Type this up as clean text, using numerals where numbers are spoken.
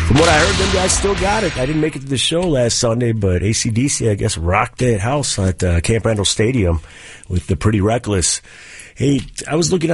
From what I heard, them guys still got it. I didn't make it to the show last Sunday, but AC/DC, I guess, rocked that house at Camp Randall Stadium with the Pretty Reckless. Hey, I was looking